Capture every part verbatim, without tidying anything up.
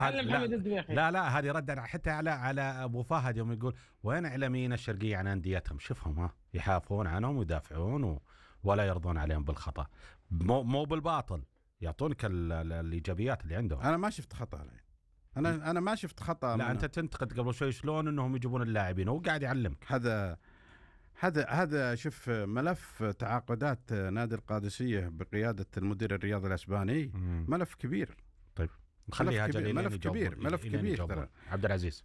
علم لا محمد الدبيخي. لا لا هذه رد حتى على على ابو فهد يوم يقول وين اعلاميين الشرقيه عن انديتهم، شوفهم ها يحافون عنهم ويدافعون و... ولا يرضون عليهم بالخطا، مو مو بالباطل، يعطونك ال... ال... الايجابيات اللي عندهم. انا ما شفت خطا عليه. انا انا ما شفت خطا. لا انت تنتقد قبل شوي شلون انهم يجيبون اللاعبين، هو قاعد يعلمك. هذا هذا هذا شوف ملف تعاقدات نادي القادسيه بقياده المدير الرياضي الاسباني مم. ملف كبير. طيب نخليها ملف كبير، ملف يجاوبون. كبير، ملف كبير ترى. عبد العزيز.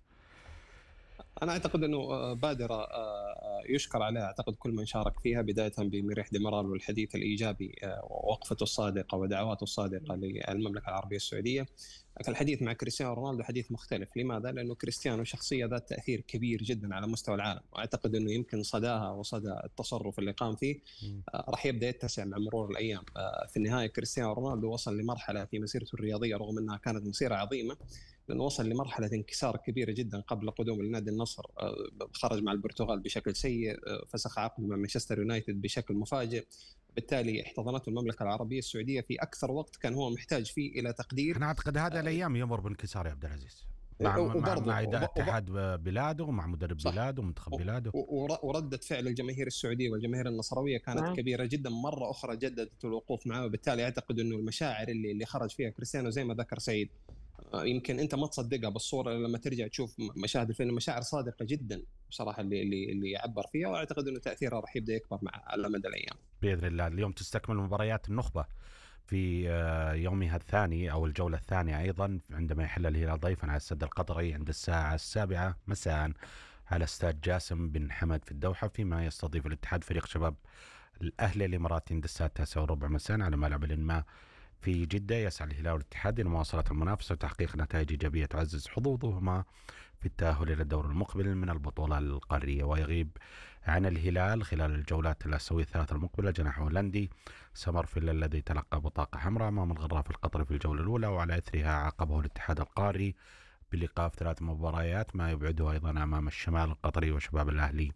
أنا أعتقد أنه بادرة يشكر عليها، أعتقد كل من شارك فيها بداية بمريح ديمرال والحديث الإيجابي ووقفته الصادقة ودعواته الصادقة للمملكة العربية السعودية. لكن الحديث مع كريستيانو رونالدو حديث مختلف. لماذا؟ لأنه كريستيانو شخصية ذات تأثير كبير جدا على مستوى العالم، وأعتقد أنه يمكن صداها وصدى التصرف اللي قام فيه راح يبدأ يتسع مع مرور الأيام. في النهاية كريستيانو رونالدو وصل لمرحلة في مسيرته الرياضية رغم أنها كانت مسيرة عظيمة، لأنه وصل لمرحلة انكسار كبيرة جدا قبل قدوم لنادي النصر. خرج مع البرتغال بشكل سيء، فسخ عقده مع مانشستر يونايتد بشكل مفاجئ، بالتالي احتضنته المملكة العربية السعودية في أكثر وقت كان هو محتاج فيه إلى تقدير. أنا أعتقد هذا الأيام يمر بانكسار يا عبد العزيز، مع مع, مع اتحاد بلاده ومع مدرب بلاده ومنتخب بلاده، وردة فعل الجماهير السعودية والجماهير النصراوية كانت آه. كبيرة جدا. مرة أخرى جددت الوقوف معه، وبالتالي أعتقد أنه المشاعر اللي اللي خرج فيها كريستيانو زي ما ذكر سعيد، يمكن أنت ما تصدقها بالصورة لما ترجع تشوف مشاهد الفيلم، مشاعر صادقة جدا بصراحة اللي اللي اللي يعبر فيها، وأعتقد أنه تأثيره راح يبدأ يكبر مع على مدى الأيام بإذن الله. اليوم تستكمل مباريات النخبة في يومها الثاني أو الجولة الثانية أيضا، عندما يحل الهلال ضيفا على السد القطري عند الساعة السابعة مساء على استاد جاسم بن حمد في الدوحة، فيما يستضيف الاتحاد فريق شباب الأهلي الإماراتي عند الساعة التاسعة وربع مساء على ملعب الإنماء في جدة. يسعى الهلال والاتحاد لمواصلة المنافسة وتحقيق نتائج إيجابية تعزز حظوظهما في التأهل إلى الدور المقبل من البطولة القارية. ويغيب عن الهلال خلال الجولات الآسيوية الثلاثة المقبلة جناح هولندي سمرفيل الذي تلقى بطاقة حمراء أمام الغراف القطري في الجولة الأولى، وعلى إثرها عاقبه الاتحاد القاري بلقاء ثلاث مباريات، ما يبعده أيضا أمام الشمال القطري وشباب الأهلي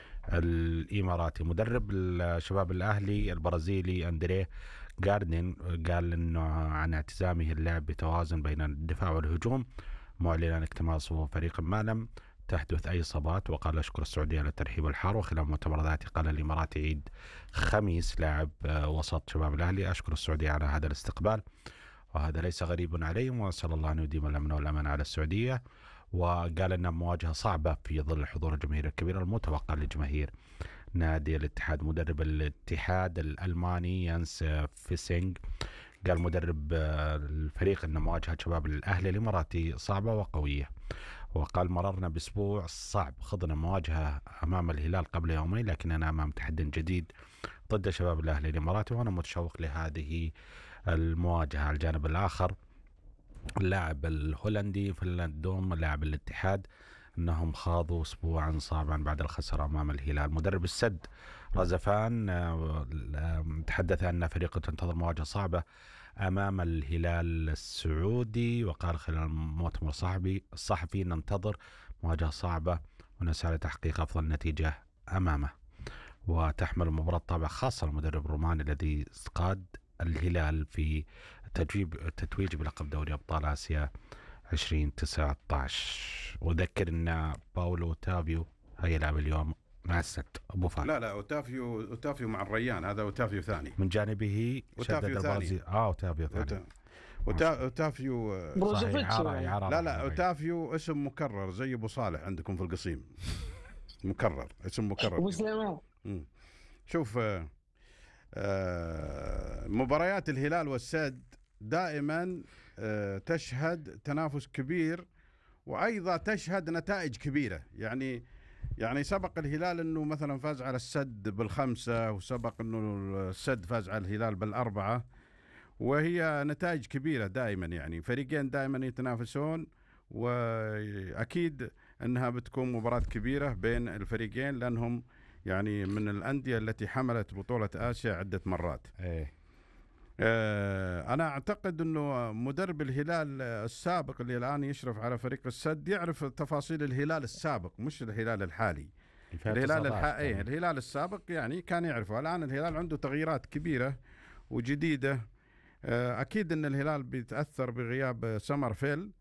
الإماراتي. مدرب الشباب الأهلي البرازيلي أندريه جاردين قال إنه عن اعتزامه اللعب بتوازن بين الدفاع والهجوم، معلنا اكتمال صفوف فريق ما لم تحدث أي إصابات. وقال أشكر السعودية على الترحيب الحار. وخلال مؤتمر ذاتي قال الإماراتي عيد خميس لاعب وسط شباب الأهلي أشكر السعودية على هذا الاستقبال وهذا ليس غريب عليهم، وأسأل الله أن يديم الأمن والأمان على السعودية. وقال أن مواجهة صعبة في ظل حضور الجماهير الكبير المتوقع لجماهير نادي الاتحاد. مدرب الاتحاد الألماني يانس فيسينغ قال مدرب الفريق أن مواجهة شباب الأهلي الإماراتي صعبة وقوية، وقال مررنا بأسبوع صعب، خضنا مواجهة أمام الهلال قبل يومين لكننا أمام تحدي جديد ضد شباب الأهلي الإماراتي، وأنا متشوق لهذه المواجهة. على الجانب الآخر اللاعب الهولندي فلندوم لاعب الاتحاد أنهم خاضوا أسبوعا صعبا بعد الخسارة أمام الهلال. مدرب السد رزفان تحدث أن فريقه تنتظر مواجهة صعبة أمام الهلال السعودي، وقال خلال المؤتمر الصحفي الصحفي ننتظر مواجهة صعبة ونسعى لتحقيق أفضل نتيجة أمامه. وتحمل المباراة طابع خاص للمدرب الروماني الذي قاد الهلال في تجيب التتويج بلقب دوري أبطال آسيا عشرين تسعة عشر. وذكر أن باولو أوتافيو هيلعب اليوم مع السد. أبو فهد. لا لا أوتافيو أوتافيو مع الريان، هذا أوتافيو ثاني. من جانبه أوتافيو ثاني. آه أوتافيو ثاني. أوتافيو لا لا أوتافيو اسم مكرر زي أبو صالح عندكم في القصيم. مكرر اسم مكرر. أبو سليمان. شوف آه مباريات الهلال والسد دائما آه تشهد تنافس كبير، وأيضا تشهد نتائج كبيرة. يعني يعني سبق الهلال أنه مثلا فاز على السد بالخمسة، وسبق أنه السد فاز على الهلال بالأربعة، وهي نتائج كبيرة دائما. يعني فريقين دائما يتنافسون، وأكيد أنها بتكون مباراة كبيرة بين الفريقين لأنهم يعني من الأندية التي حملت بطولة آسيا عدة مرات. ايه. آه أنا أعتقد أنه مدرب الهلال السابق اللي الآن يشرف على فريق السد يعرف تفاصيل الهلال السابق مش الهلال الحالي. الهلال الحالي إيه الهلال السابق يعني كان يعرفه. الآن الهلال عنده تغييرات كبيرة وجديدة. آه أكيد أن الهلال بيتأثر بغياب سمرفيل،